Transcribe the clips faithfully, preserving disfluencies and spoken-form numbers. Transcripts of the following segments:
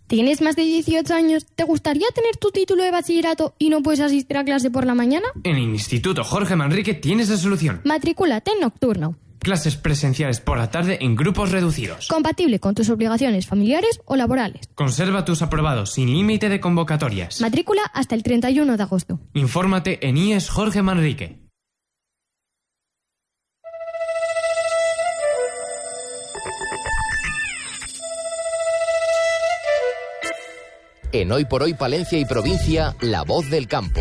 ¿Tienes más de dieciocho años? ¿Te gustaría tener tu título de bachillerato y no puedes asistir a clase por la mañana? En el Instituto Jorge Manrique tienes la solución. Matricúlate en nocturno. Clases presenciales por la tarde en grupos reducidos. Compatible con tus obligaciones familiares o laborales. Conserva tus aprobados sin límite de convocatorias. Matrícula hasta el treinta y uno de agosto. Infórmate en I E S Jorge Manrique. En Hoy por Hoy Palencia y Provincia, La Voz del Campo.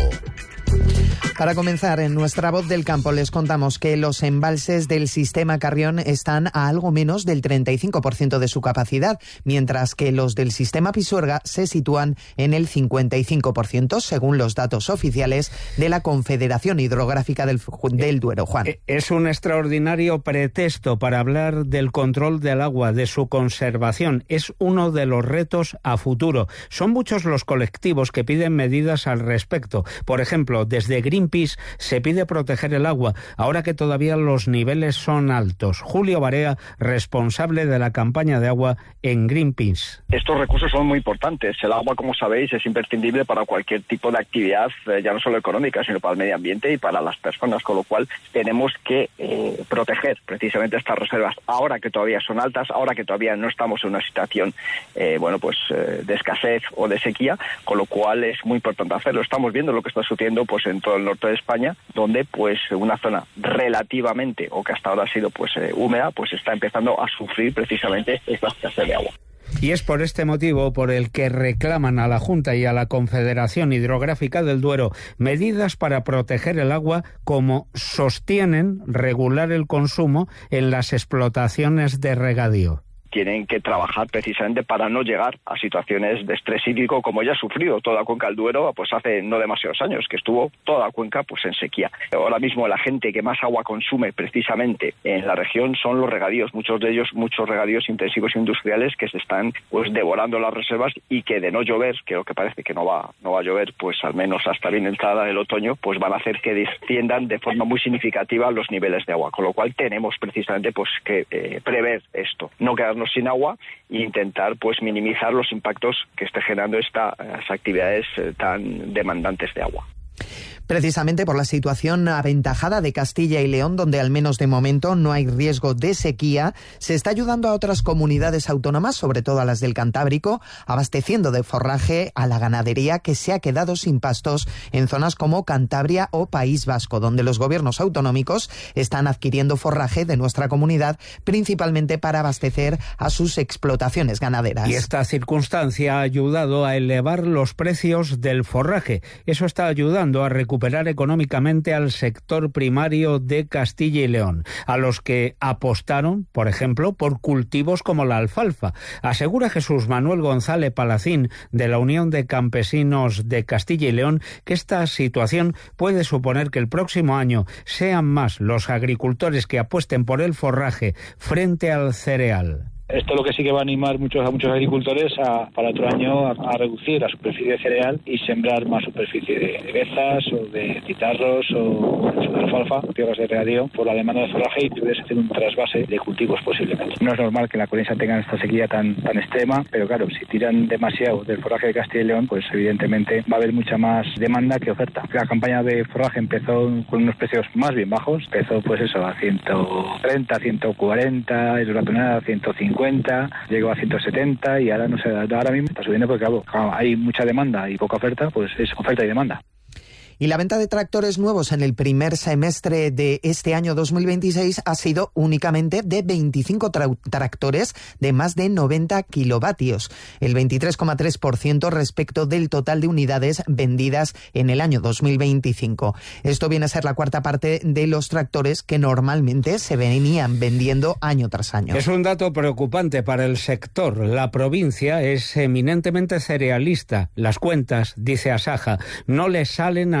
Para comenzar, en nuestra Voz del Campo les contamos que los embalses del sistema Carrión están a algo menos del treinta y cinco por ciento de su capacidad, mientras que los del sistema Pisuerga se sitúan en el cincuenta y cinco por ciento, según los datos oficiales de la Confederación Hidrográfica del, del Duero. Juan. Es un extraordinario pretexto para hablar del control del agua, de su conservación. Es uno de los retos a futuro. Son muchos los colectivos que piden medidas al respecto. Por ejemplo, desde Greenpeace se pide proteger el agua, ahora que todavía los niveles son altos. Julio Barea, responsable de la campaña de agua en Greenpeace. Estos recursos son muy importantes. El agua, como sabéis, es imprescindible para cualquier tipo de actividad, eh, ya no solo económica, sino para el medio ambiente y para las personas, con lo cual tenemos que eh, proteger precisamente estas reservas, ahora que todavía son altas, ahora que todavía no estamos en una situación eh, bueno, pues eh, de escasez o de sequía, con lo cual es muy importante hacerlo. Estamos viendo lo que está sucediendo pues en todo el norte de España, donde pues una zona relativamente, o que hasta ahora ha sido pues eh, húmeda, pues está empezando a sufrir precisamente esta escasez de agua. Y es por este motivo por el que reclaman a la Junta y a la Confederación Hidrográfica del Duero medidas para proteger el agua, como sostienen regular el consumo en las explotaciones de regadío. Tienen que trabajar precisamente para no llegar a situaciones de estrés hídrico como ya ha sufrido toda la cuenca del Duero pues hace no demasiados años, que estuvo toda la cuenca pues en sequía. Ahora mismo la gente que más agua consume precisamente en la región son los regadíos, muchos de ellos, muchos regadíos intensivos industriales que se están pues devorando las reservas y que de no llover, que lo que parece que no va, no va a llover, pues al menos hasta bien entrada del otoño, pues van a hacer que desciendan de forma muy significativa los niveles de agua, con lo cual tenemos precisamente pues que eh, prever esto, no quedarnos sin agua e intentar pues minimizar los impactos que esté generando estas actividades eh, tan demandantes de agua. Precisamente por la situación aventajada de Castilla y León, donde al menos de momento no hay riesgo de sequía, se está ayudando a otras comunidades autónomas, sobre todo a las del Cantábrico, abasteciendo de forraje a la ganadería que se ha quedado sin pastos en zonas como Cantabria o País Vasco, donde los gobiernos autonómicos están adquiriendo forraje de nuestra comunidad, principalmente para abastecer a sus explotaciones ganaderas. Y esta circunstancia ha ayudado a elevar los precios del forraje. Eso está ayudando a recuperar recuperar económicamente al sector primario de Castilla y León, a los que apostaron, por ejemplo, por cultivos como la alfalfa. Asegura Jesús Manuel González Palacín, de la Unión de Campesinos de Castilla y León, que esta situación puede suponer que el próximo año sean más los agricultores que apuesten por el forraje frente al cereal. Esto lo que sí que va a animar muchos, a muchos agricultores a, para otro año a, a reducir la superficie de cereal y sembrar más superficie de, de bezas o de citarros o de alfalfa, tierras de regadío, por la demanda de forraje, y puedes hacer un trasvase de cultivos posiblemente. No es normal que en la Corensa tengan esta sequía tan, tan extrema, pero claro, si tiran demasiado del forraje de Castilla y León, pues evidentemente va a haber mucha más demanda que oferta. La campaña de forraje empezó con unos precios más bien bajos, empezó pues eso a ciento treinta, ciento cuarenta, el la tonelada a ciento cincuenta, llegó a ciento setenta y ahora no sé, ahora mismo está subiendo porque claro, hay mucha demanda y poca oferta, pues es oferta y demanda. Y la venta de tractores nuevos en el primer semestre de este año dos mil veintiséis ha sido únicamente de veinticinco tra- tractores de más de noventa kilovatios, el veintitrés coma tres por ciento respecto del total de unidades vendidas en el año dos mil veinticinco. Esto viene a ser la cuarta parte de los tractores que normalmente se venían vendiendo año tras año. Es un dato preocupante para el sector. La provincia es eminentemente cerealista. Las cuentas, dice Asaja, no le salen a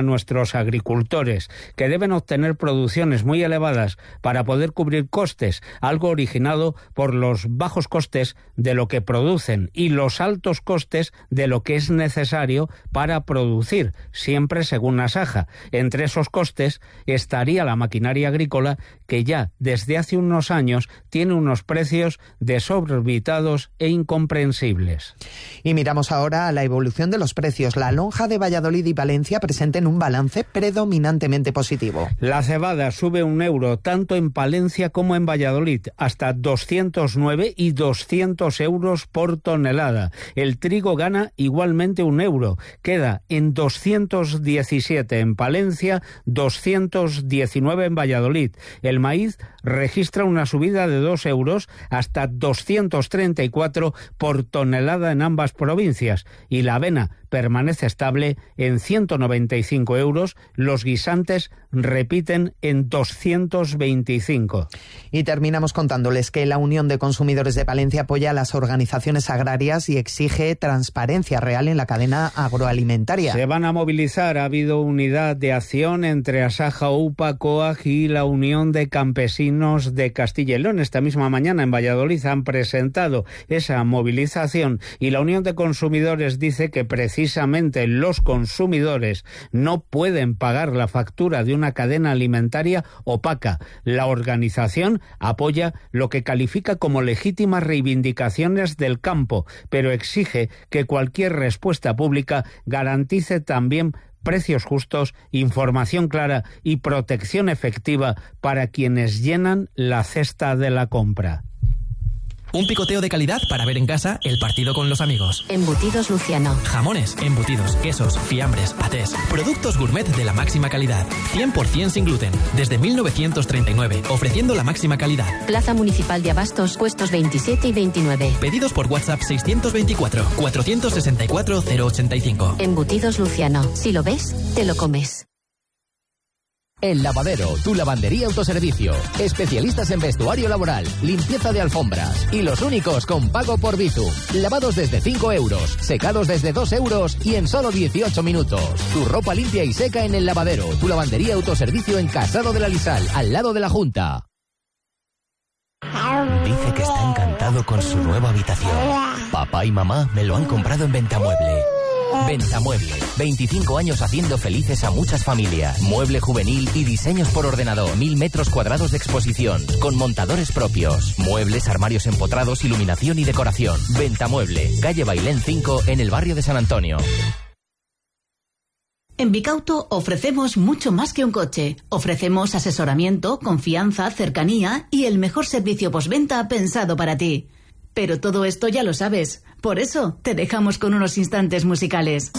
nuestros agricultores, que deben obtener producciones muy elevadas para poder cubrir costes, algo originado por los bajos costes de lo que producen y los altos costes de lo que es necesario para producir, siempre según Asaja. Entre esos costes estaría la maquinaria agrícola, que ya desde hace unos años tiene unos precios desorbitados e incomprensibles. Y miramos ahora a la evolución de los precios. La lonja de Valladolid y Palencia presenten un balance predominantemente positivo. La cebada sube un euro tanto en Palencia como en Valladolid, hasta doscientos nueve y doscientos euros por tonelada. El trigo gana igualmente un euro, queda en doscientos diecisiete en Palencia, doscientos diecinueve en Valladolid. El maíz registra una subida de dos euros hasta doscientos treinta y cuatro por tonelada en ambas provincias, y la avena permanece estable en ciento noventa y cinco euros, los guisantes repiten en doscientos veinticinco. Y terminamos contándoles que la Unión de Consumidores de Palencia apoya a las organizaciones agrarias y exige transparencia real en la cadena agroalimentaria. Se van a movilizar. Ha habido unidad de acción entre Asaja, UPA, COAG y la Unión de Campesinos de Castilla y León. Esta misma mañana en Valladolid han presentado esa movilización, y la Unión de Consumidores dice que precisamente los consumidores no pueden pagar la factura de una cadena alimentaria opaca. La organización apoya lo que califica como legítimas reivindicaciones del campo, pero exige que cualquier respuesta pública garantice también precios justos, información clara y protección efectiva para quienes llenan la cesta de la compra. Un picoteo de calidad para ver en casa el partido con los amigos. Embutidos Luciano. Jamones, embutidos, quesos, fiambres, patés. Productos gourmet de la máxima calidad. cien por ciento sin gluten. Desde mil novecientos treinta y nueve, ofreciendo la máxima calidad. Plaza Municipal de Abastos, puestos veintisiete y veintinueve. Pedidos por WhatsApp seiscientos veinticuatro, cuatrocientos sesenta y cuatro, cero ochenta y cinco. Embutidos Luciano. Si lo ves, te lo comes. El Lavadero, tu lavandería autoservicio. Especialistas en vestuario laboral, limpieza de alfombras y los únicos con pago por Bizum. Lavados desde cinco euros, secados desde dos euros y en solo dieciocho minutos. Tu ropa limpia y seca en El Lavadero, tu lavandería autoservicio en Casado de la Lisal, al lado de la Junta. Dice que está encantado con su nueva habitación. Papá y mamá me lo han comprado en Ventamueble. Ventamueble, veinticinco años haciendo felices a muchas familias. Mueble juvenil y diseños por ordenador. Mil metros cuadrados de exposición, con montadores propios. Muebles, armarios empotrados, iluminación y decoración. Ventamueble, calle Bailén cinco, en el barrio de San Antonio. En Bicauto ofrecemos mucho más que un coche. Ofrecemos asesoramiento, confianza, cercanía y el mejor servicio postventa pensado para ti. Pero todo esto ya lo sabes. Por eso te dejamos con unos instantes musicales.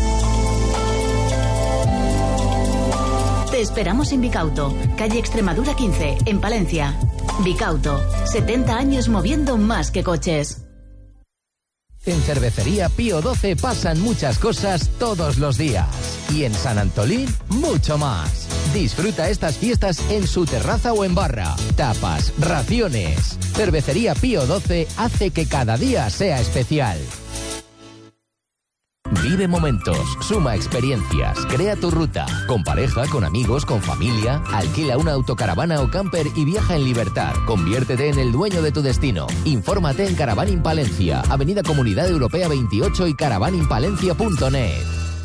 Te esperamos en Bicauto, calle Extremadura quince, en Palencia. Bicauto, setenta años moviendo más que coches. En Cervecería Pío doce pasan muchas cosas todos los días. Y en San Antolín, mucho más. Disfruta estas fiestas en su terraza o en barra. Tapas, raciones. Cervecería Pío doce hace que cada día sea especial. Vive momentos, suma experiencias, crea tu ruta. Con pareja, con amigos, con familia. Alquila una autocaravana o camper y viaja en libertad. Conviértete en el dueño de tu destino. Infórmate en Caravaning Palencia, Avenida Comunidad Europea veintiocho y caravaning palencia punto net.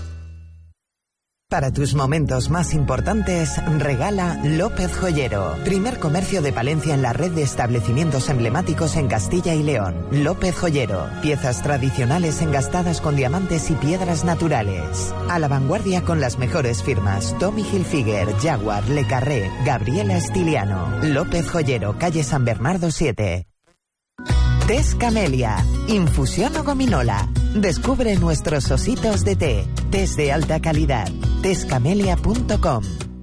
Para tus momentos más importantes, regala López Joyero. Primer comercio de Palencia en la red de establecimientos emblemáticos en Castilla y León. López Joyero. Piezas tradicionales engastadas con diamantes y piedras naturales. A la vanguardia con las mejores firmas: Tommy Hilfiger, Jaguar, Le Carré, Gabriela Estiliano. López Joyero, calle San Bernardo siete. Tés Camelia, infusión o gominola. Descubre nuestros ositos de té. Tés de alta calidad. tés camelia punto com.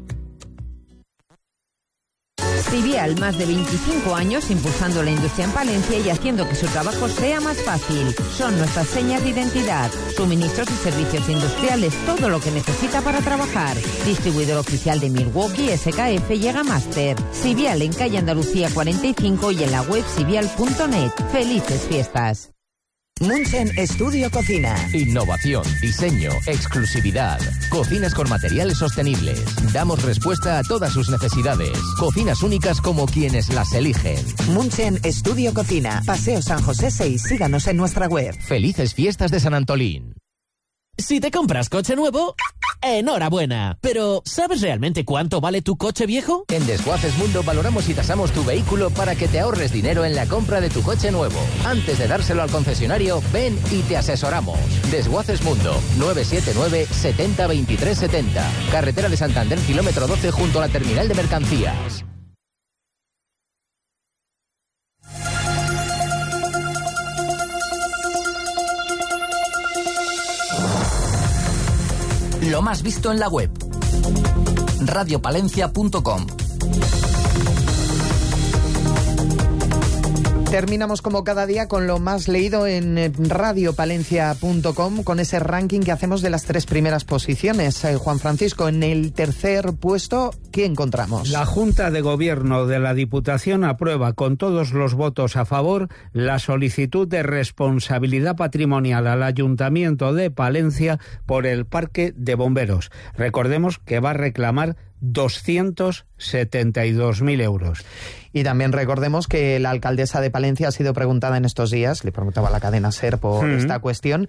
Civial, más de veinticinco años impulsando la industria en Palencia y haciendo que su trabajo sea más fácil. Son nuestras señas de identidad, suministros y servicios industriales, todo lo que necesita para trabajar. Distribuidor oficial de Milwaukee, S K F y Egamaster. Civial en calle Andalucía cuarenta y cinco y en la web civial punto net. ¡Felices fiestas! Munchen Estudio Cocina. Innovación, diseño, exclusividad. Cocinas con materiales sostenibles. Damos respuesta a todas sus necesidades. Cocinas únicas como quienes las eligen. Munchen Estudio Cocina. Paseo San José seis. Síganos en nuestra web. Felices fiestas de San Antolín. Si te compras coche nuevo, enhorabuena. Pero, ¿sabes realmente cuánto vale tu coche viejo? En Desguaces Mundo valoramos y tasamos tu vehículo para que te ahorres dinero en la compra de tu coche nuevo. Antes de dárselo al concesionario, ven y te asesoramos. Desguaces Mundo, nueve siete nueve, setenta, veintitrés setenta. Carretera de Santander, kilómetro doce, junto a la terminal de mercancías. Lo más visto en la web. radio palencia punto com. Terminamos como cada día con lo más leído en radio palencia punto com, con ese ranking que hacemos de las tres primeras posiciones. Eh, Juan Francisco, en el tercer puesto, ¿qué encontramos? La Junta de Gobierno de la Diputación aprueba con todos los votos a favor la solicitud de responsabilidad patrimonial al Ayuntamiento de Palencia por el Parque de Bomberos. Recordemos que va a reclamar doscientos setenta y dos mil euros. Y también recordemos que la alcaldesa de Palencia ha sido preguntada en estos días, le preguntaba a la cadena SER por mm. esta cuestión,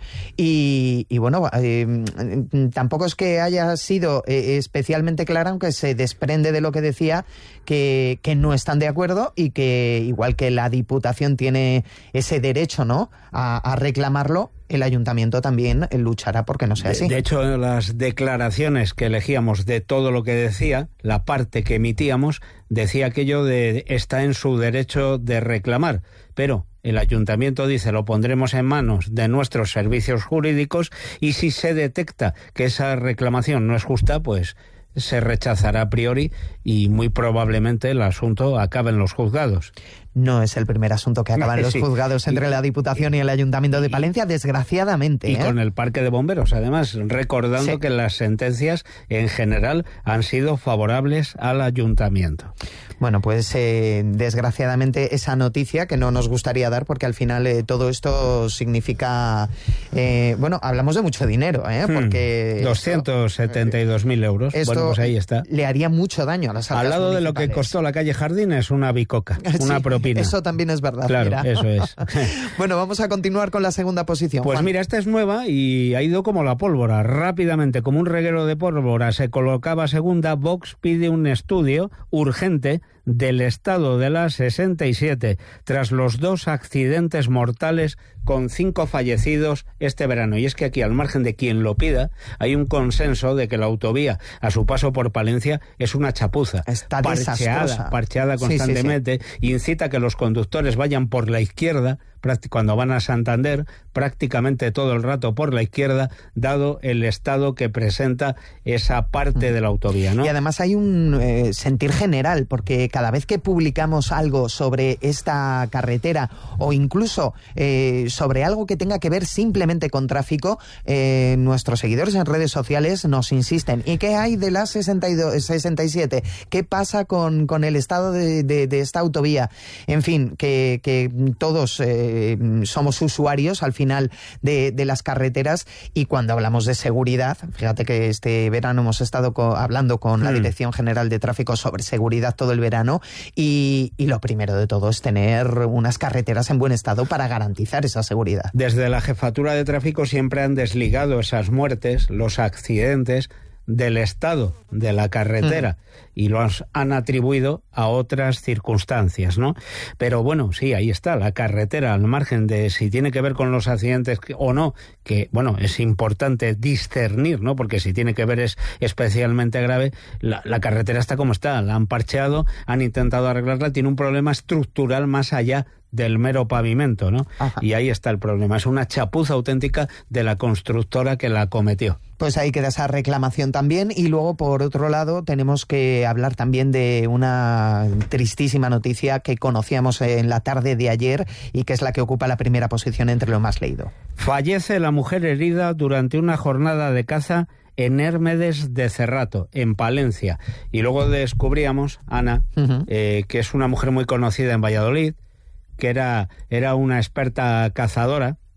y, y bueno, eh, tampoco es que haya sido eh, especialmente clara, aunque se desprende de lo que decía, que, que no están de acuerdo y que igual que la Diputación tiene ese derecho, ¿no?, a, a reclamarlo, el ayuntamiento también luchará porque no sea así. De, de hecho, las declaraciones que elegíamos de todo lo que decía, la parte que emitíamos, decía aquello de está en su derecho de reclamar, pero el ayuntamiento dice lo pondremos en manos de nuestros servicios jurídicos y si se detecta que esa reclamación no es justa, pues se rechazará a priori y muy probablemente el asunto acabe en los juzgados. No es el primer asunto que acaba en los sí. juzgados entre y, la Diputación y el Ayuntamiento de Palencia, desgraciadamente. Y ¿eh? con el Parque de Bomberos, además, recordando sí. que las sentencias en general han sido favorables al Ayuntamiento. Bueno, pues eh, desgraciadamente esa noticia que no nos gustaría dar porque al final eh, todo esto significa... Eh, bueno, hablamos de mucho dinero, ¿eh? Porque... doscientos setenta y dos mil euros. Esto bueno, pues ahí está. Le haría mucho daño a las arcas Al lado de lo que municipales. costó la calle Jardines, una bicoca, una sí, propina. Eso también es verdad. Claro, mira. eso es. Bueno, vamos a continuar con la segunda posición. Pues Juan. mira, esta es nueva y ha ido como la pólvora. Rápidamente, como un reguero de pólvora, se colocaba segunda. Vox pide un estudio urgente del estado de la sesenta y siete tras los dos accidentes mortales con cinco fallecidos este verano. Y es que aquí, al margen de quien lo pida, hay un consenso de que la autovía a su paso por Palencia es una chapuza. Está parcheada, desastrosa. parcheada constantemente, sí, sí, sí. incita a que los conductores vayan por la izquierda cuando van a Santander, prácticamente todo el rato por la izquierda, dado el estado que presenta esa parte de la autovía, ¿no? Y además hay un eh, sentir general, porque cada vez que publicamos algo sobre esta carretera o incluso eh, sobre algo que tenga que ver simplemente con tráfico, eh, nuestros seguidores en redes sociales nos insisten. ¿Y qué hay de la sesenta y dos, sesenta y siete? ¿Qué pasa con, con el estado de, de, de esta autovía? En fin, que, que todos... Eh, somos usuarios al final de, de las carreteras y cuando hablamos de seguridad, fíjate que este verano hemos estado co- hablando con mm. la Dirección General de Tráfico sobre seguridad todo el verano y, y lo primero de todo es tener unas carreteras en buen estado para garantizar esa seguridad. Desde la Jefatura de Tráfico siempre han desligado esas muertes, los accidentes del estado de la carretera mm. y los han atribuido a otras circunstancias, ¿no? Pero bueno, sí, ahí está, la carretera, al margen de si tiene que ver con los accidentes o no, que bueno, es importante discernir, ¿no? Porque si tiene que ver es especialmente grave, la, la carretera está como está, la han parcheado, han intentado arreglarla, tiene un problema estructural más allá del mero pavimento, ¿no? Ajá. Y ahí está el problema, es una chapuza auténtica de la constructora que la cometió. Pues ahí queda esa reclamación también y luego por otro lado tenemos que hablar también de una tristísima noticia que conocíamos en la tarde de ayer y que es la que ocupa la primera posición entre lo más leído. Fallece la mujer herida durante una jornada de caza en Hérmedes de Cerrato, en Palencia. Y luego descubríamos, Ana, uh-huh. eh, que es una mujer muy conocida en Valladolid, que era, era una experta cazadora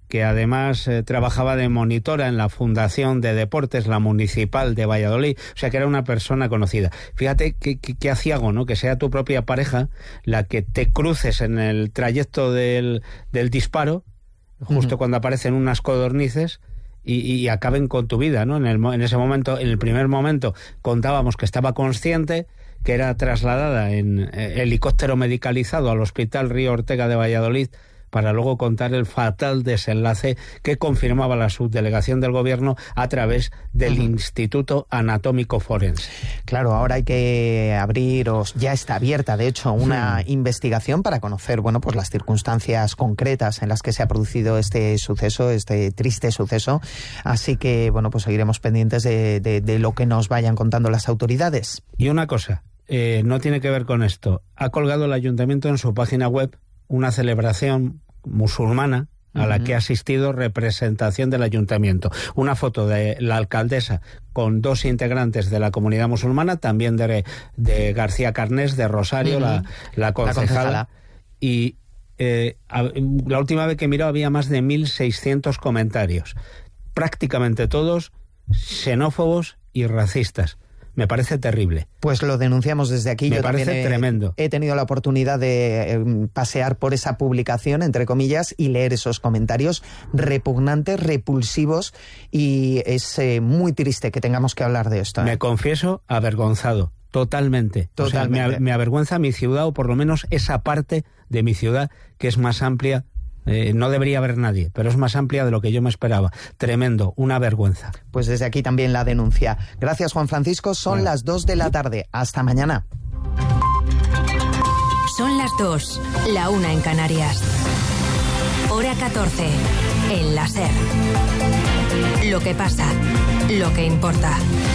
que además eh, trabajaba de monitora en la Fundación de Deportes, la Municipal de Valladolid, o sea que era una persona conocida. Fíjate qué, qué, qué aciago, ¿no? Que sea tu propia pareja la que te cruces en el trayecto del, del disparo, justo uh-huh. cuando aparecen unas codornices, y, y acaben con tu vida, ¿no? En, el, en ese momento, en el primer momento, contábamos que estaba consciente, que era trasladada en eh, helicóptero medicalizado al Hospital Río Ortega de Valladolid, para luego contar el fatal desenlace que confirmaba la subdelegación del Gobierno a través del uh-huh. Instituto Anatómico Forense. Claro, ahora hay que abrir, o ya está abierta, de hecho, una uh-huh. investigación para conocer, bueno, pues las circunstancias concretas en las que se ha producido este suceso, este triste suceso. Así que, bueno, pues seguiremos pendientes de, de, de lo que nos vayan contando las autoridades. Y una cosa, eh, no tiene que ver con esto. Ha colgado el Ayuntamiento en su página web una celebración musulmana a la uh-huh. que ha asistido representación del Ayuntamiento. Una foto de la alcaldesa con dos integrantes de la comunidad musulmana, también de, de García Carnés, de Rosario, uh-huh. la, la concejala. La concejala. Y eh, a, la última vez que miró había más de mil seiscientos comentarios. Prácticamente todos xenófobos y racistas. Me parece terrible. Pues lo denunciamos desde aquí. Me Yo parece he, tremendo. He tenido la oportunidad de eh, pasear por esa publicación, entre comillas, y leer esos comentarios repugnantes, repulsivos, y es eh, muy triste que tengamos que hablar de esto. ¿eh? Me confieso avergonzado, totalmente. Totalmente. O sea, me, me avergüenza mi ciudad, o por lo menos esa parte de mi ciudad que es más amplia. Eh, no debería haber nadie, pero es más amplia de lo que yo me esperaba. Tremendo, una vergüenza. Pues desde aquí también la denuncia. Gracias, Juan Francisco. Son bueno. las dos de la tarde. Hasta mañana. Son las dos, la una en Canarias. Hora catorce, en la SER. Lo que pasa, lo que importa.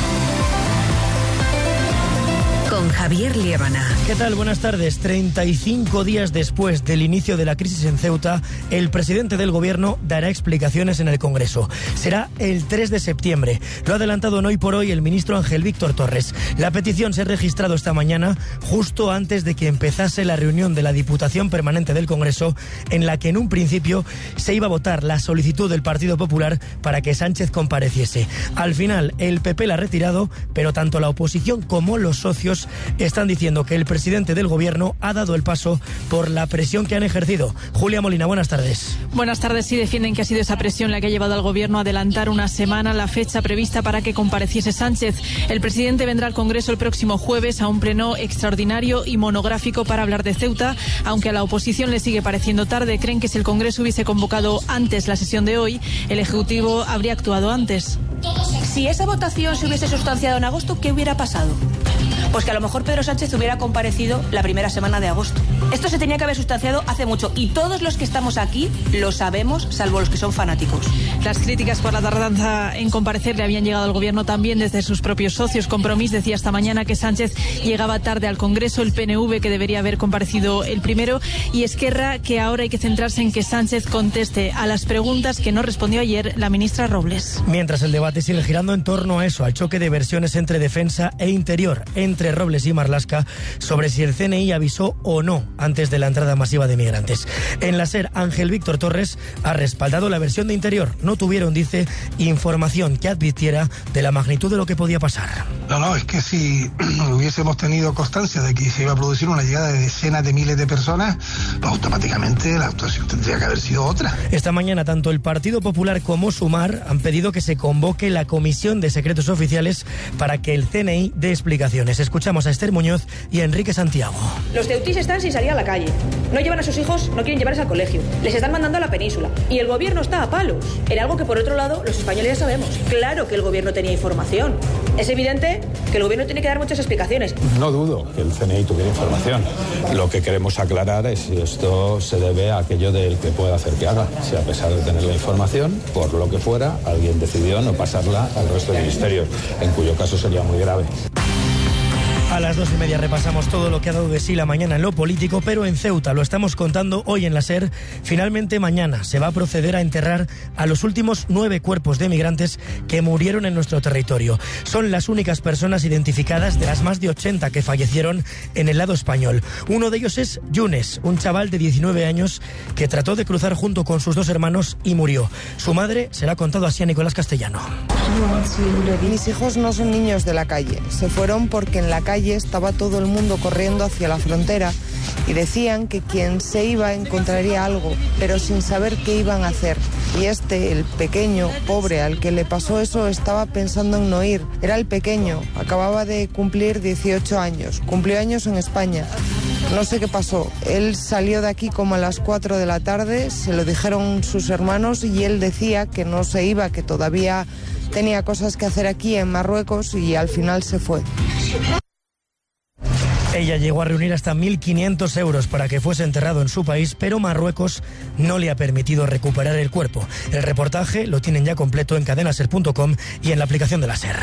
Con Javier Liébana. ¿Qué tal? Buenas tardes. treinta y cinco días después del inicio de la crisis en Ceuta, el presidente del Gobierno dará explicaciones en el Congreso. Será el tres de septiembre. Lo ha adelantado en Hoy por Hoy el ministro Ángel Víctor Torres. La petición se ha registrado esta mañana, justo antes de que empezase la reunión de la Diputación Permanente del Congreso, en la que en un principio se iba a votar la solicitud del Partido Popular para que Sánchez compareciese. Al final, el P P la ha retirado, pero tanto la oposición como los socios están diciendo que el presidente del Gobierno ha dado el paso por la presión que han ejercido. Julia Molina, buenas tardes. Buenas tardes. Sí, defienden que ha sido esa presión la que ha llevado al Gobierno a adelantar una semana la fecha prevista para que compareciese Sánchez. El presidente vendrá al Congreso el próximo jueves a un pleno extraordinario y monográfico para hablar de Ceuta, aunque a la oposición le sigue pareciendo tarde. Creen que si el Congreso hubiese convocado antes la sesión de hoy, el Ejecutivo habría actuado antes. Si esa votación se hubiese sustanciado en agosto, ¿qué hubiera pasado? Pues que a lo mejor Pedro Sánchez hubiera comparecido la primera semana de agosto. Esto se tenía que haber sustanciado hace mucho y todos los que estamos aquí lo sabemos, salvo los que son fanáticos. Las críticas por la tardanza en comparecer le habían llegado al Gobierno también desde sus propios socios. Compromís decía esta mañana que Sánchez llegaba tarde al Congreso, el P N V que debería haber comparecido el primero, y Esquerra que ahora hay que centrarse en que Sánchez conteste a las preguntas que no respondió ayer la ministra Robles. Mientras el debate sigue girando en torno a eso, al choque de versiones entre defensa e interior, entre Robles y Marlaska, sobre si el C N I avisó o no antes de la entrada masiva de migrantes. En la SER, Ángel Víctor Torres ha respaldado la versión de interior. No tuvieron, dice, información que advirtiera de la magnitud de lo que podía pasar. No, no, es que si hubiésemos tenido constancia de que se iba a producir una llegada de decenas de miles de personas, pues automáticamente la actuación tendría que haber sido otra. Esta mañana, tanto el Partido Popular como Sumar han pedido que se convoque la Comisión de Secretos Oficiales para que el C N I dé explicaciones. Escuchamos a Esther Muñoz y a Enrique Santiago. Los ceutís están sin salir a la calle. No llevan a sus hijos, no quieren llevarles al colegio. Les están mandando a la península. Y el Gobierno está a palos. En algo que, por otro lado, los españoles ya sabemos. Claro que el Gobierno tenía información. Es evidente que el Gobierno tiene que dar muchas explicaciones. No dudo que el C N I tuviera información. Lo que queremos aclarar es si esto se debe a aquello del que pueda hacer que haga. Si a pesar de tener la información, por lo que fuera, alguien decidió no pasarla al resto del ministerio, en cuyo caso sería muy grave. A las dos y media repasamos todo lo que ha dado de sí la mañana en lo político, pero en Ceuta, lo estamos contando hoy en la SER, finalmente mañana se va a proceder a enterrar a los últimos nueve cuerpos de migrantes que murieron en nuestro territorio. Son las únicas personas identificadas de las más de ochenta que fallecieron en el lado español. Uno de ellos es Yunes, un chaval de diecinueve años que trató de cruzar junto con sus dos hermanos y murió. Su madre se la ha contado así a Nicolás Castellano. Mis hijos no son niños de la calle, se fueron porque en la calle estaba todo el mundo corriendo hacia la frontera y decían que quien se iba encontraría algo, pero sin saber qué iban a hacer. Y este, el pequeño, pobre, al que le pasó eso, estaba pensando en no ir. Era el pequeño, acababa de cumplir dieciocho años, cumplió años en España. No sé qué pasó, él salió de aquí como a las cuatro de la tarde, se lo dijeron sus hermanos y él decía que no se iba, que todavía tenía cosas que hacer aquí en Marruecos y al final se fue. Ella llegó a reunir hasta mil quinientos euros para que fuese enterrado en su país, pero Marruecos no le ha permitido recuperar el cuerpo. El reportaje lo tienen ya completo en cadena ser punto com y en la aplicación de la SER.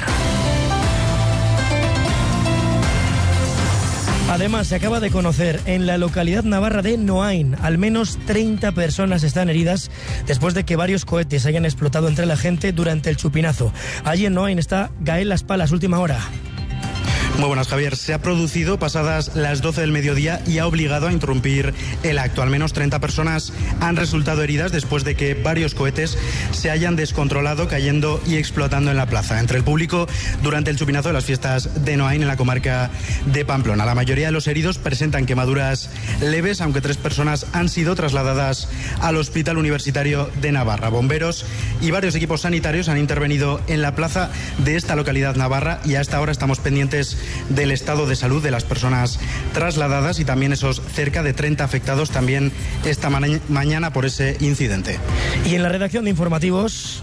Además, se acaba de conocer en la localidad navarra de Noain, al menos treinta personas están heridas después de que varios cohetes hayan explotado entre la gente durante el chupinazo. Allí en Noain está Gael Las Palas, última hora. Muy buenas, Javier. Se ha producido pasadas las doce del mediodía y ha obligado a interrumpir el acto. Al menos treinta personas han resultado heridas después de que varios cohetes se hayan descontrolado, cayendo y explotando en la plaza. Entre el público durante el chupinazo de las fiestas de Noain en la comarca de Pamplona. La mayoría de los heridos presentan quemaduras leves, aunque tres personas han sido trasladadas al Hospital Universitario de Navarra. Bomberos y varios equipos sanitarios han intervenido en la plaza de esta localidad navarra y hasta ahora estamos pendientes del estado de salud de las personas trasladadas y también esos cerca de treinta afectados también esta ma- mañana por ese incidente. Y en la redacción de informativos...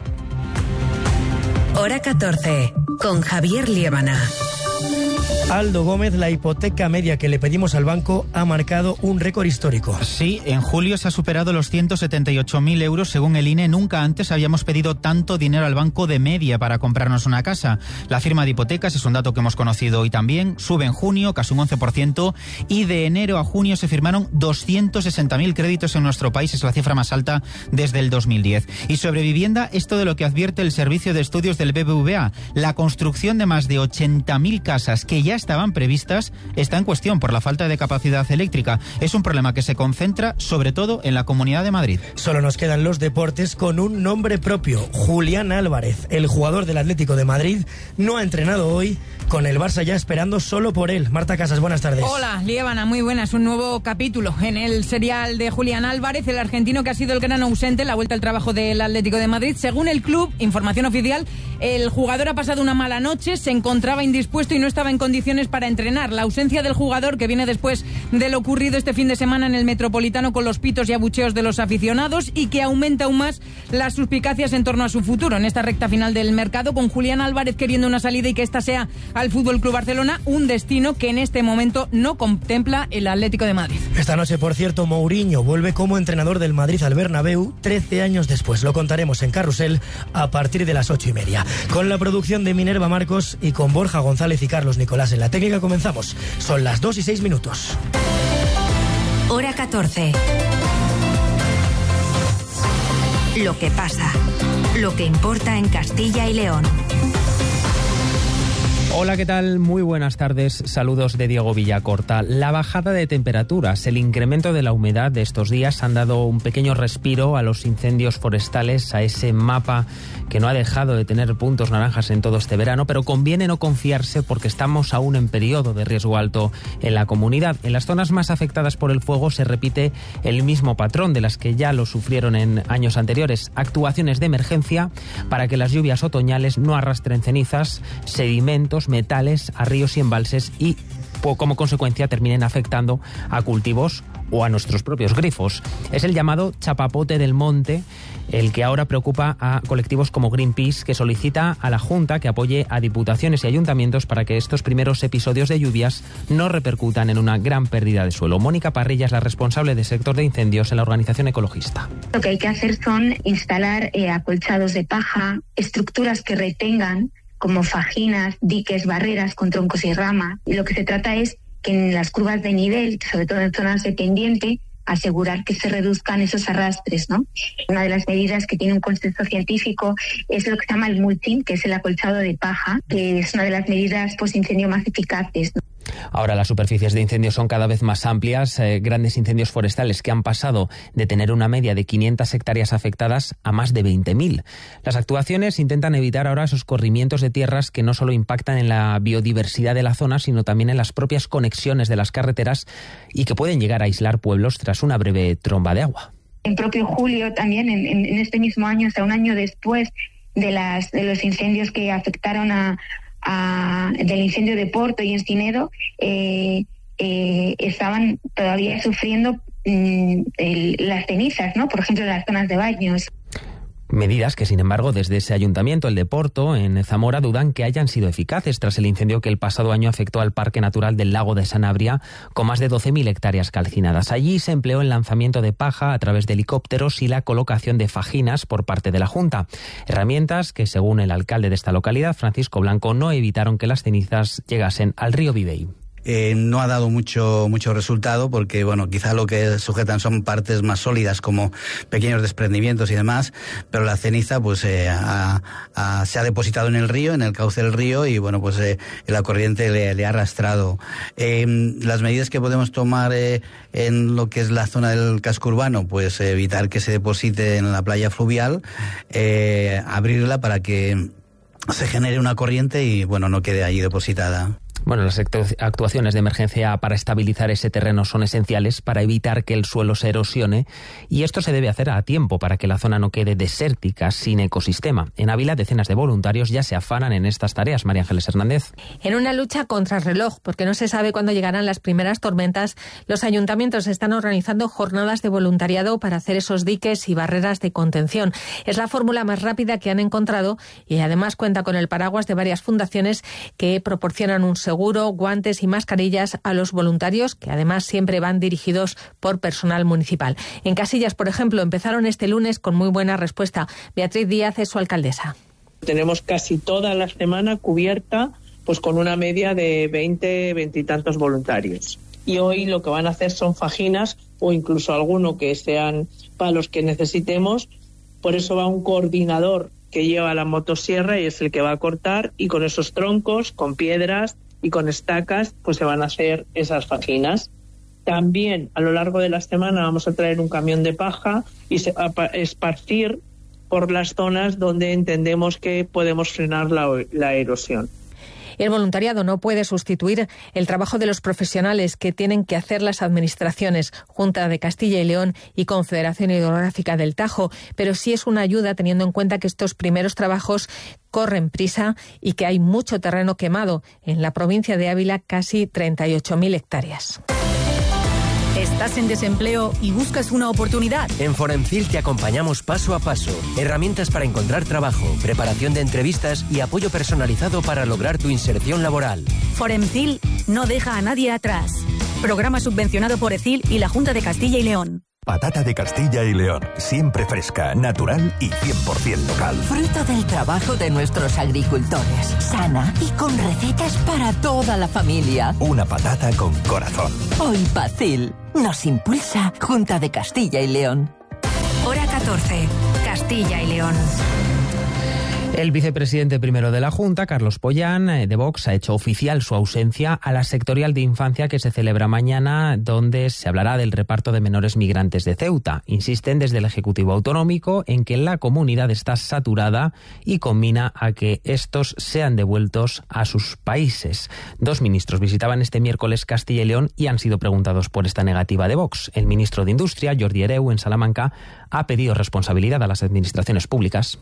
Hora catorce, con Javier Liébana. Aldo Gómez, la hipoteca media que le pedimos al banco ha marcado un récord histórico. Sí, en julio se ha superado los ciento setenta y ocho mil euros según el I N E. Nunca antes habíamos pedido tanto dinero al banco de media para comprarnos una casa. La firma de hipotecas, es un dato que hemos conocido hoy también, sube en junio casi un once por ciento y de enero a junio se firmaron doscientos sesenta mil créditos en nuestro país. Es la cifra más alta desde el dos mil diez. Y sobre vivienda, esto de lo que advierte el Servicio de Estudios del B B V A. La construcción de más de ochenta mil casas que ya estaban previstas está en cuestión por la falta de capacidad eléctrica. Es un problema que se concentra sobre todo en la Comunidad de Madrid. Solo nos quedan los deportes con un nombre propio. Julián Álvarez, el jugador del Atlético de Madrid, no ha entrenado hoy, con el Barça ya esperando solo por él. Marta Casas, buenas tardes. Hola, Liébana, muy buenas. Un nuevo capítulo en el serial de Julián Álvarez, el argentino que ha sido el gran ausente en la vuelta al trabajo del Atlético de Madrid. Según el club, información oficial, el jugador ha pasado una mala noche, se encontraba indispuesto y no estaba en condiciones para entrenar. La ausencia del jugador, que viene después de lo ocurrido este fin de semana en el Metropolitano con los pitos y abucheos de los aficionados, y que aumenta aún más las suspicacias en torno a su futuro en esta recta final del mercado, con Julián Álvarez queriendo una salida y que esta sea al F C Barcelona, un destino que en este momento no contempla el Atlético de Madrid. Esta noche, por cierto, Mourinho vuelve como entrenador del Madrid al Bernabéu trece años después. Lo contaremos en Carrusel a partir de las ocho y media. Con la producción de Minerva Marcos y con Borja González y Carlos Nicolás en la técnica comenzamos. Son las dos y seis minutos. Hora catorce. Lo que pasa. Lo que importa en Castilla y León. Hola, ¿qué tal? Muy buenas tardes. Saludos de Diego Villacorta. La bajada de temperaturas, el incremento de la humedad de estos días han dado un pequeño respiro a los incendios forestales, a ese mapa que no ha dejado de tener puntos naranjas en todo este verano, pero conviene no confiarse porque estamos aún en periodo de riesgo alto en la comunidad. En las zonas más afectadas por el fuego se repite el mismo patrón de las que ya lo sufrieron en años anteriores. Actuaciones de emergencia para que las lluvias otoñales no arrastren cenizas, sedimentos, metales a ríos y embalses y como consecuencia terminen afectando a cultivos o a nuestros propios grifos. Es el llamado chapapote del monte el que ahora preocupa a colectivos como Greenpeace, que solicita a la Junta que apoye a diputaciones y ayuntamientos para que estos primeros episodios de lluvias no repercutan en una gran pérdida de suelo. Mónica Parrilla es la responsable del sector de incendios en la organización ecologista. Lo que hay que hacer son instalar eh, acolchados de paja, estructuras que retengan como fajinas, diques, barreras con troncos y ramas. Y lo que se trata es que en las curvas de nivel, sobre todo en zonas de pendiente, asegurar que se reduzcan esos arrastres, ¿no? Una de las medidas que tiene un consenso científico es lo que se llama el mulching, que es el acolchado de paja, que es una de las medidas post-incendio más eficaces, ¿no? Ahora las superficies de incendio son cada vez más amplias, eh, grandes incendios forestales que han pasado de tener una media de quinientas hectáreas afectadas a más de veinte mil. Las actuaciones intentan evitar ahora esos corrimientos de tierras que no solo impactan en la biodiversidad de la zona, sino también en las propias conexiones de las carreteras y que pueden llegar a aislar pueblos tras una breve tromba de agua. En propio julio también, en, en este mismo año, o sea, un año después de, las, de los incendios que afectaron a A, del incendio de Porto y Encinedo, eh, eh, estaban todavía sufriendo mm, el, las cenizas, ¿no? Por ejemplo, en las zonas de baños. Medidas que, sin embargo, desde ese ayuntamiento, el de Porto, en Zamora, dudan que hayan sido eficaces tras el incendio que el pasado año afectó al Parque Natural del Lago de Sanabria, con más de doce mil hectáreas calcinadas. Allí se empleó el lanzamiento de paja a través de helicópteros y la colocación de fajinas por parte de la Junta. Herramientas que, según el alcalde de esta localidad, Francisco Blanco, no evitaron que las cenizas llegasen al río Vivei. Eh, no ha dado mucho mucho resultado porque, bueno, quizá lo que sujetan son partes más sólidas como pequeños desprendimientos y demás, pero la ceniza pues eh, ha, ha, se ha depositado en el río, en el cauce del río y, bueno, pues eh, la corriente le, le ha arrastrado. Eh, las medidas que podemos tomar eh, en lo que es la zona del casco urbano, pues eh, evitar que se deposite en la playa fluvial, eh, abrirla para que se genere una corriente y, bueno, no quede allí depositada. Bueno, las actuaciones de emergencia para estabilizar ese terreno son esenciales para evitar que el suelo se erosione y esto se debe hacer a tiempo para que la zona no quede desértica, sin ecosistema. En Ávila, decenas de voluntarios ya se afanan en estas tareas. María Ángeles Hernández. En una lucha contra reloj, porque no se sabe cuándo llegarán las primeras tormentas, los ayuntamientos están organizando jornadas de voluntariado para hacer esos diques y barreras de contención. Es la fórmula más rápida que han encontrado y además cuenta con el paraguas de varias fundaciones que proporcionan un seguro, guantes y mascarillas a los voluntarios, que además siempre van dirigidos por personal municipal. En Casillas, por ejemplo, empezaron este lunes con muy buena respuesta. Beatriz Díaz es su alcaldesa. Tenemos casi toda la semana cubierta pues con una media de veinte, veinte y tantos voluntarios. Y hoy lo que van a hacer son fajinas o incluso alguno que sean palos que necesitemos. Por eso va un coordinador que lleva la motosierra y es el que va a cortar, y con esos troncos, con piedras y con estacas, pues se van a hacer esas fajinas. También a lo largo de la semana vamos a traer un camión de paja y se va a esparcir por las zonas donde entendemos que podemos frenar la, la erosión. El voluntariado no puede sustituir el trabajo de los profesionales que tienen que hacer las administraciones, Junta de Castilla y León y Confederación Hidrográfica del Tajo, pero sí es una ayuda teniendo en cuenta que estos primeros trabajos corren prisa y que hay mucho terreno quemado. En la provincia de Ávila, casi treinta y ocho mil hectáreas. ¿Estás en desempleo y buscas una oportunidad? En Foremcil te acompañamos paso a paso. Herramientas para encontrar trabajo, preparación de entrevistas y apoyo personalizado para lograr tu inserción laboral. Foremcil no deja a nadie atrás. Programa subvencionado por ECIL y la Junta de Castilla y León. Patata de Castilla y León, siempre fresca, natural y cien por ciento local. Fruto del trabajo de nuestros agricultores, sana y con recetas para toda la familia. Una patata con corazón. Hoy Pacil nos impulsa Junta de Castilla y León. Hora catorce, Castilla y León. El vicepresidente primero de la Junta, Carlos Pollán, de Vox, ha hecho oficial su ausencia a la sectorial de infancia que se celebra mañana, donde se hablará del reparto de menores migrantes de Ceuta. Insisten desde el Ejecutivo Autonómico en que la comunidad está saturada y conmina a que estos sean devueltos a sus países. Dos ministros visitaban este miércoles Castilla y León y han sido preguntados por esta negativa de Vox. El ministro de Industria, Jordi Hereu, en Salamanca, ha pedido responsabilidad a las administraciones públicas.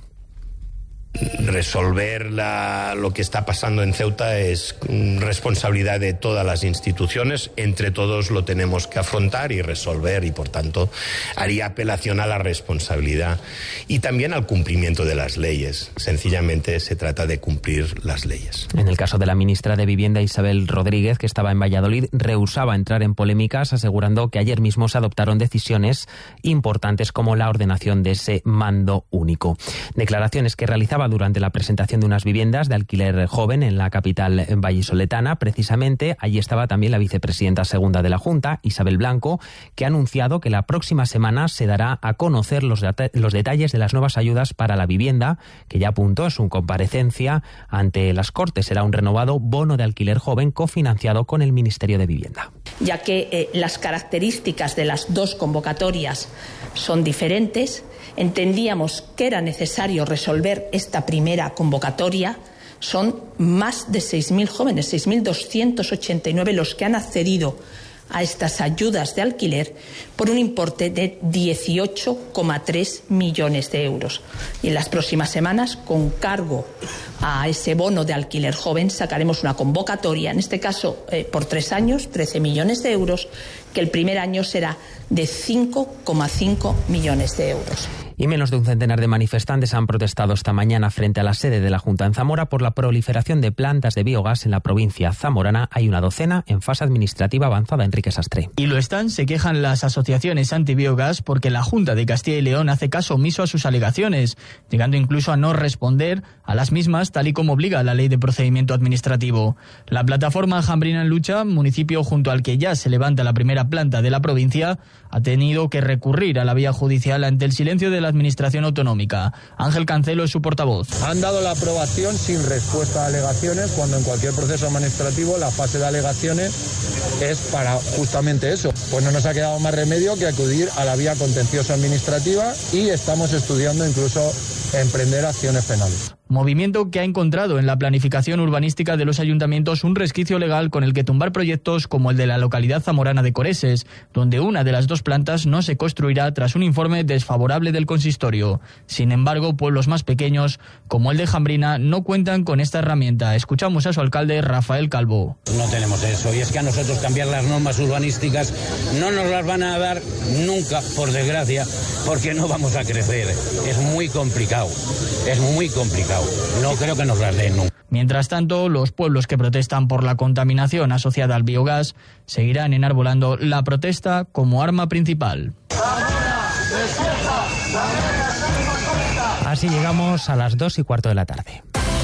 Resolver la, lo que está pasando en Ceuta es responsabilidad de todas las instituciones. Entre todos lo tenemos que afrontar y resolver, y por tanto haría apelación a la responsabilidad y también al cumplimiento de las leyes. Sencillamente se trata de cumplir las leyes. En el caso de la ministra de Vivienda, Isabel Rodríguez, que estaba en Valladolid, rehusaba entrar en polémicas, asegurando que ayer mismo se adoptaron decisiones importantes como la ordenación de ese mando único. Declaraciones que realizaba estaba durante la presentación de unas viviendas de alquiler joven en la capital vallisoletana. Precisamente allí estaba también la vicepresidenta segunda de la Junta, Isabel Blanco, que ha anunciado que la próxima semana se dará a conocer los, det- los detalles de las nuevas ayudas para la vivienda, que ya apuntó en su comparecencia ante las Cortes. Será un renovado bono de alquiler joven cofinanciado con el Ministerio de Vivienda. Ya que eh, las características de las dos convocatorias son diferentes, entendíamos que era necesario resolver esta primera convocatoria. Son más de seis mil jóvenes, seis mil doscientos ochenta y nueve los que han accedido a estas ayudas de alquiler por un importe de dieciocho coma tres millones de euros. Y en las próximas semanas, con cargo a ese bono de alquiler joven, sacaremos una convocatoria, en este caso eh, por tres años, trece millones de euros, que el primer año será de cinco coma cinco millones de euros. Y menos de un centenar de manifestantes han protestado esta mañana frente a la sede de la Junta en Zamora por la proliferación de plantas de biogás en la provincia zamorana. Hay una docena en fase administrativa avanzada. Enrique Sastre. Y lo están, se quejan las asociaciones antibiogás porque la Junta de Castilla y León hace caso omiso a sus alegaciones, llegando incluso a no responder a las mismas tal y como obliga la Ley de Procedimiento Administrativo. La plataforma Jambrina en Lucha, municipio junto al que ya se levanta la primera planta de la provincia, ha tenido que recurrir a la vía judicial ante el silencio de la Administración Autonómica. Ángel Cancelo es su portavoz. Han dado la aprobación sin respuesta a alegaciones, cuando en cualquier proceso administrativo la fase de alegaciones es para justamente eso. Pues no nos ha quedado más remedio que acudir a la vía contencioso administrativa y estamos estudiando incluso emprender acciones penales. Movimiento que ha encontrado en la planificación urbanística de los ayuntamientos un resquicio legal con el que tumbar proyectos como el de la localidad zamorana de Coreses, donde una de las dos plantas no se construirá tras un informe desfavorable del consistorio. Sin embargo, pueblos más pequeños, como el de Jambrina, no cuentan con esta herramienta. Escuchamos a su alcalde, Rafael Calvo. No tenemos eso, y es que a nosotros cambiar las normas urbanísticas no nos las van a dar nunca, por desgracia, porque no vamos a crecer. Es muy complicado, es muy complicado. No creo que nos las den nunca. Mientras tanto, los pueblos que protestan por la contaminación asociada al biogás seguirán enarbolando la protesta como arma principal. Así llegamos a las dos y cuarto de la tarde.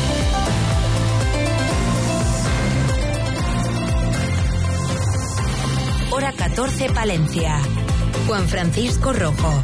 Hora catorce, Palencia. Juan Francisco Rojo.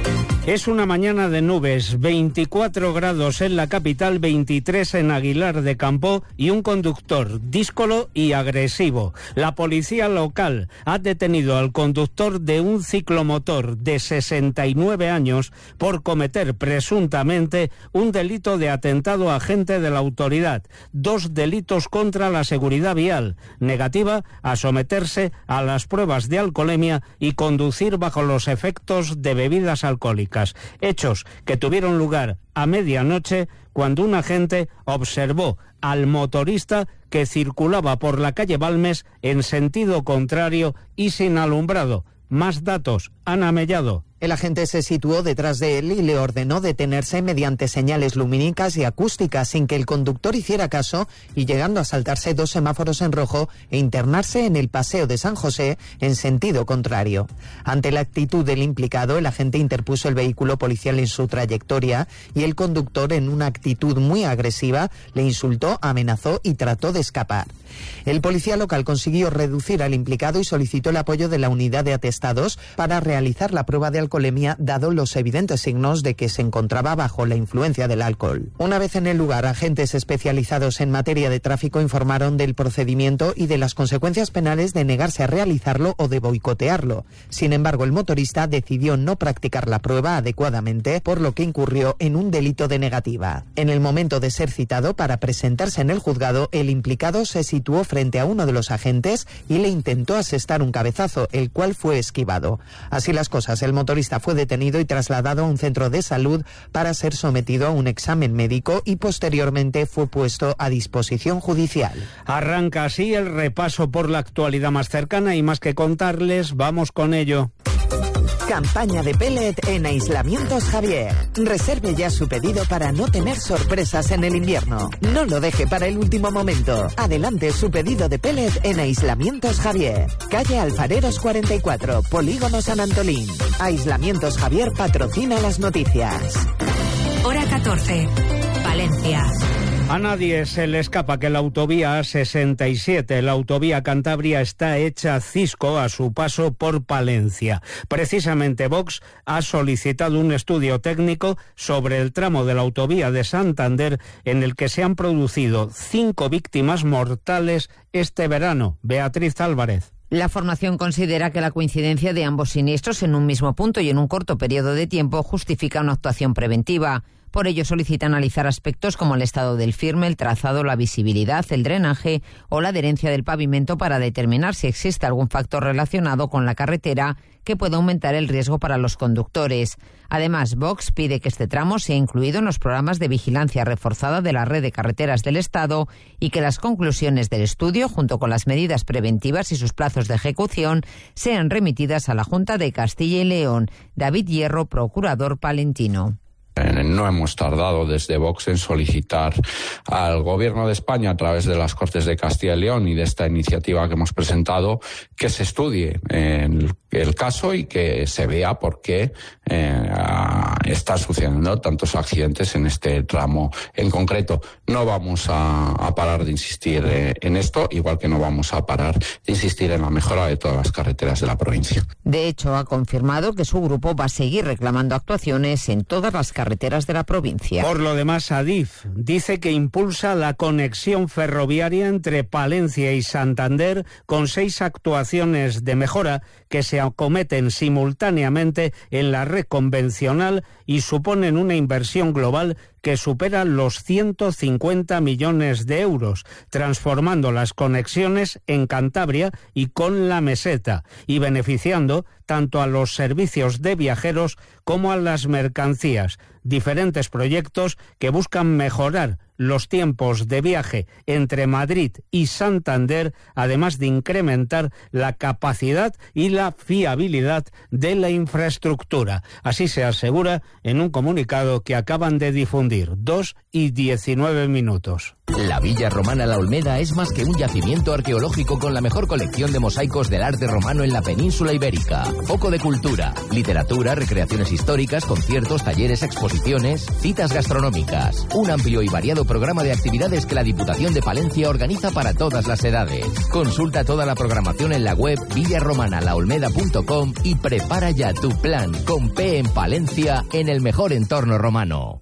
Es una mañana de nubes, veinticuatro grados en la capital, veintitrés en Aguilar de Campo y un conductor díscolo y agresivo. La policía local ha detenido al conductor de un ciclomotor de sesenta y nueve años por cometer presuntamente un delito de atentado a agente de la autoridad, dos delitos contra la seguridad vial, negativa a someterse a las pruebas de alcoholemia y conducir bajo los efectos de bebidas alcohólicas. Hechos que tuvieron lugar a medianoche cuando un agente observó al motorista que circulaba por la calle Balmes en sentido contrario y sin alumbrado. Más datos, Ana Mellado. El agente se situó detrás de él y le ordenó detenerse mediante señales lumínicas y acústicas sin que el conductor hiciera caso y llegando a saltarse dos semáforos en rojo e internarse en el Paseo de San José en sentido contrario. Ante la actitud del implicado, el agente interpuso el vehículo policial en su trayectoria y el conductor, en una actitud muy agresiva, le insultó, amenazó y trató de escapar. El policía local consiguió reducir al implicado y solicitó el apoyo de la unidad de atestados para realizar la prueba de alcoholemia, dado los evidentes signos de que se encontraba bajo la influencia del alcohol. Una vez en el lugar, agentes especializados en materia de tráfico informaron del procedimiento y de las consecuencias penales de negarse a realizarlo o de boicotearlo. Sin embargo, el motorista decidió no practicar la prueba adecuadamente, por lo que incurrió en un delito de negativa. En el momento de ser citado para presentarse en el juzgado, el implicado se situó frente a uno de los agentes y le intentó asestar un cabezazo, el cual fue esquivado. Así las cosas, el motorista fue detenido y trasladado a un centro de salud para ser sometido a un examen médico y posteriormente fue puesto a disposición judicial. Arranca así el repaso por la actualidad más cercana y más que contarles, vamos con ello. Campaña de pellet en Aislamientos Javier. Reserve ya su pedido para no tener sorpresas en el invierno. No lo deje para el último momento. Adelante su pedido de pellet en Aislamientos Javier. Calle Alfareros cuarenta y cuatro, Polígono San Antolín. Aislamientos Javier patrocina las noticias. Hora catorce. Palencia. A nadie se le escapa que la autovía A sesenta y siete, la autovía Cantabria, está hecha cisco a su paso por Palencia. Precisamente Vox ha solicitado un estudio técnico sobre el tramo de la autovía de Santander en el que se han producido cinco víctimas mortales este verano. Beatriz Álvarez. La formación considera que la coincidencia de ambos siniestros en un mismo punto y en un corto periodo de tiempo justifica una actuación preventiva. Por ello solicita analizar aspectos como el estado del firme, el trazado, la visibilidad, el drenaje o la adherencia del pavimento para determinar si existe algún factor relacionado con la carretera que pueda aumentar el riesgo para los conductores. Además, Vox pide que este tramo sea incluido en los programas de vigilancia reforzada de la red de carreteras del Estado y que las conclusiones del estudio, junto con las medidas preventivas y sus plazos de ejecución, sean remitidas a la Junta de Castilla y León. David Hierro, procurador palentino. No hemos tardado desde Vox en solicitar al Gobierno de España, a través de las Cortes de Castilla y León y de esta iniciativa que hemos presentado, que se estudie el, el caso y que se vea por qué eh, están sucediendo tantos accidentes en este tramo en concreto. No vamos a, a parar de insistir eh, en esto, igual que no vamos a parar de insistir en la mejora de todas las carreteras de la provincia. De hecho, ha confirmado que su grupo va a seguir reclamando actuaciones en todas las carreteras carreteras de la provincia. Por lo demás, Adif dice que impulsa la conexión ferroviaria entre Palencia y Santander con seis actuaciones de mejora que se acometen simultáneamente en la red convencional y suponen una inversión global que supera los ciento cincuenta millones de euros, transformando las conexiones en Cantabria y con la meseta y beneficiando tanto a los servicios de viajeros como a las mercancías. Diferentes proyectos que buscan mejorar los tiempos de viaje entre Madrid y Santander, además de incrementar la capacidad y la fiabilidad de la infraestructura. Así se asegura en un comunicado que acaban de difundir. Dos y diecinueve minutos. La Villa Romana La Olmeda es más que un yacimiento arqueológico con la mejor colección de mosaicos del arte romano en la península ibérica. Foco de cultura, literatura, recreaciones históricas, conciertos, talleres, exposiciones, citas gastronómicas. Un amplio y variado programa de actividades que la Diputación de Palencia organiza para todas las edades. Consulta toda la programación en la web villa romana la olmeda punto com y prepara ya tu plan con P en Palencia en el mejor entorno romano.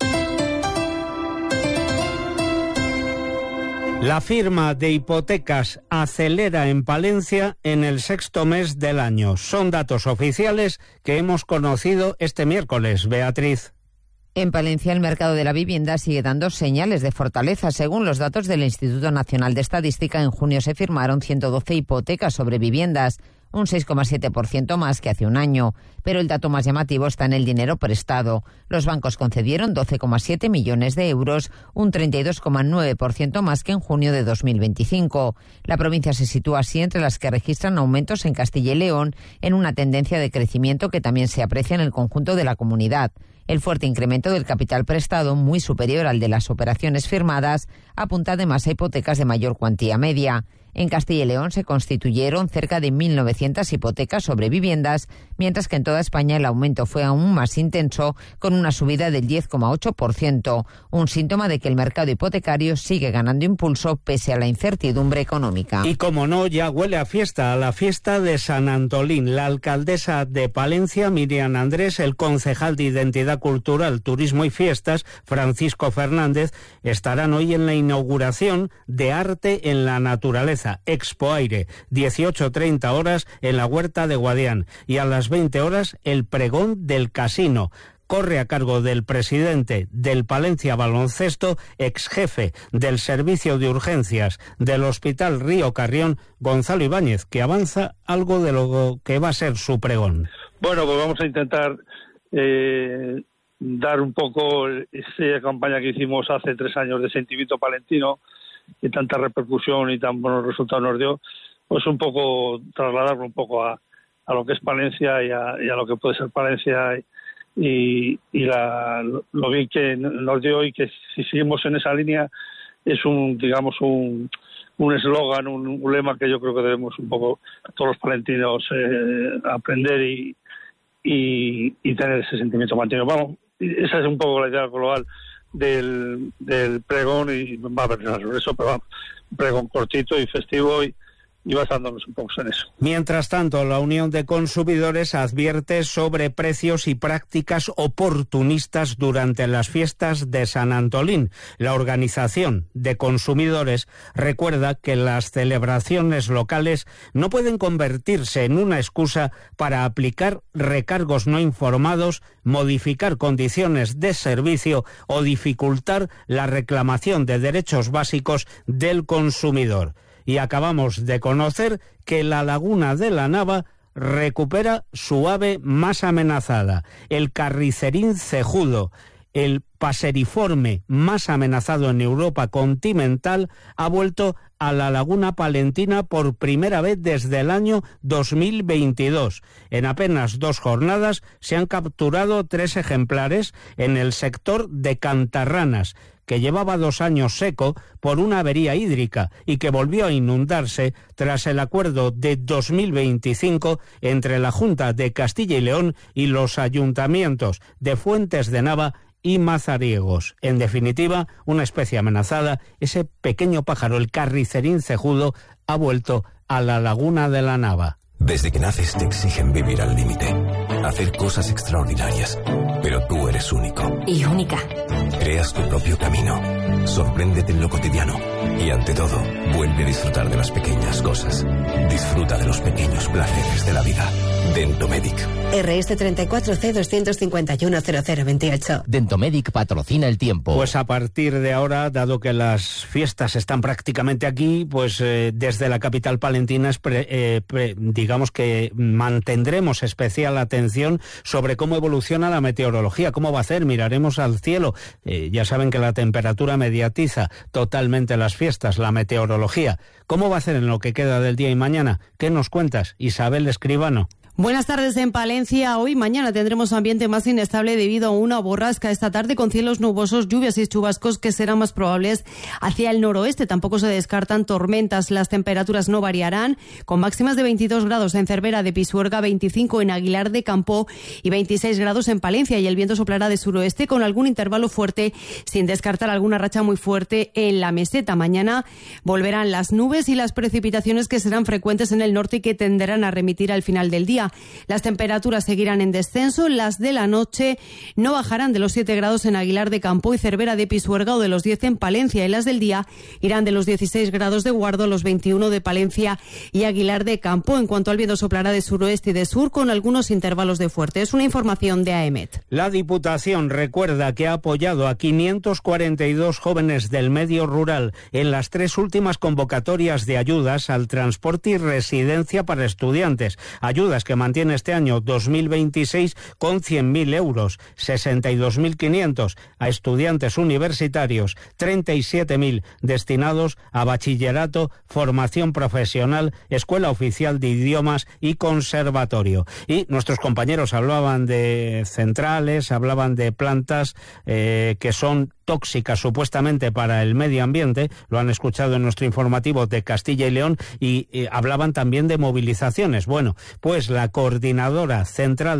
La firma de hipotecas acelera en Palencia en el sexto mes del año. Son datos oficiales que hemos conocido este miércoles. Beatriz. En Palencia, el mercado de la vivienda sigue dando señales de fortaleza. Según los datos del Instituto Nacional de Estadística, en junio se firmaron ciento doce hipotecas sobre viviendas, un seis coma siete por ciento más que hace un año. Pero el dato más llamativo está en el dinero prestado. Los bancos concedieron doce coma siete millones de euros, un treinta y dos coma nueve por ciento más que en junio de dos mil veinticinco. La provincia se sitúa así entre las que registran aumentos en Castilla y León, en una tendencia de crecimiento que también se aprecia en el conjunto de la comunidad. El fuerte incremento del capital prestado, muy superior al de las operaciones firmadas, apunta además a hipotecas de mayor cuantía media. En Castilla y León se constituyeron cerca de mil novecientas hipotecas sobre viviendas, mientras que en toda España el aumento fue aún más intenso, con una subida del diez coma ocho por ciento, un síntoma de que el mercado hipotecario sigue ganando impulso pese a la incertidumbre económica. Y como no, ya huele a fiesta, a la fiesta de San Antolín. La alcaldesa de Palencia, Miriam Andrés, el concejal de Identidad Cultural, Turismo y Fiestas, Francisco Fernández, estarán hoy en la inauguración de Arte en la Naturaleza, Expo Aire, dieciocho treinta horas en la Huerta de Guadián, y a las veinte horas el pregón del casino. Corre a cargo del presidente del Palencia Baloncesto, ex jefe del Servicio de Urgencias del Hospital Río Carrión, Gonzalo Ibáñez, que avanza algo de lo que va a ser su pregón. Bueno, pues vamos a intentar eh, dar un poco esa campaña que hicimos hace tres años de Sentimiento Palentino, y tanta repercusión y tan buenos resultados nos dio, pues un poco trasladarlo un poco a, a lo que es Palencia y a, y a lo que puede ser Palencia y, y la, lo bien que nos dio, y que si seguimos en esa línea es un, digamos, un un eslogan, un, un lema que yo creo que debemos un poco todos los palentinos eh, aprender y, y, y tener ese sentimiento mantenido. Vamos, esa es un poco la idea global del, del pregón y va a haber sobre eso, pero vamos, un pregón cortito y festivo y, y basándonos un poco en eso. Mientras tanto, la Unión de Consumidores advierte sobre precios y prácticas oportunistas durante las fiestas de San Antolín. La Organización de Consumidores recuerda que las celebraciones locales no pueden convertirse en una excusa para aplicar recargos no informados, modificar condiciones de servicio o dificultar la reclamación de derechos básicos del consumidor. Y acabamos de conocer que la laguna de la Nava recupera su ave más amenazada, el carricerín cejudo. El paseriforme más amenazado en Europa continental ha vuelto a la laguna palentina por primera vez desde el año dos mil veintidós. En apenas dos jornadas se han capturado tres ejemplares en el sector de Cantarranas, que llevaba dos años seco por una avería hídrica y que volvió a inundarse tras el acuerdo de dos mil veinticinco entre la Junta de Castilla y León y los ayuntamientos de Fuentes de Nava y Mazariegos. En definitiva, una especie amenazada, ese pequeño pájaro, el carricerín cejudo, ha vuelto a la laguna de la Nava. Desde que naces te exigen vivir al límite, hacer cosas extraordinarias, pero tú eres único. Y única. Creas tu propio camino, sorpréndete en lo cotidiano y ante todo, vuelve a disfrutar de las pequeñas cosas. Disfruta de los pequeños placeres de la vida. Dentomedic. R S treinta y cuatro C doscientos cincuenta y uno cero cero veintiocho. Dentomedic patrocina el tiempo. Pues a partir de ahora, dado que las fiestas están prácticamente aquí, pues eh, desde la capital palentina, pre, eh, pre, digamos que mantendremos especial atención sobre cómo evoluciona la meteorología, cómo va a hacer, miraremos al cielo. Eh, ya saben que la temperatura mediatiza totalmente las fiestas, la meteorología. ¿Cómo va a hacer en lo que queda del día y mañana? ¿Qué nos cuentas, Isabel Escribano? Buenas tardes en Palencia. Hoy y mañana tendremos ambiente más inestable debido a una borrasca esta tarde con cielos nubosos, lluvias y chubascos que serán más probables hacia el noroeste. Tampoco se descartan tormentas. Las temperaturas no variarán, con máximas de veintidós grados en Cervera de Pisuerga, veinticinco en Aguilar de Campo y veintiséis grados en Palencia. Y el viento soplará de suroeste con algún intervalo fuerte, sin descartar alguna racha muy fuerte en la meseta. Mañana volverán las nubes y las precipitaciones que serán frecuentes en el norte y que tenderán a remitir al final del día. Las temperaturas seguirán en descenso, las de la noche no bajarán de los siete grados en Aguilar de Campo y Cervera de Pisuerga o de los diez en Palencia, y las del día irán de los dieciséis grados de Guardo a los veintiuno de Palencia y Aguilar de Campo. En cuanto al viento, soplará de suroeste y de sur con algunos intervalos de fuerte. Es una información de AEMET. La Diputación recuerda que ha apoyado a quinientos cuarenta y dos jóvenes del medio rural en las tres últimas convocatorias de ayudas al transporte y residencia para estudiantes, ayudas que mantiene este año dos mil veintiséis con cien mil euros, sesenta y dos mil quinientos a estudiantes universitarios, treinta y siete mil destinados a bachillerato, formación profesional, escuela oficial de idiomas y conservatorio. Y nuestros compañeros hablaban de centrales, hablaban de plantas eh, que son tóxicas supuestamente para el medio ambiente, lo han escuchado en nuestro informativo de Castilla y León, y eh, hablaban también de movilizaciones. Bueno, pues la Coordinadora Central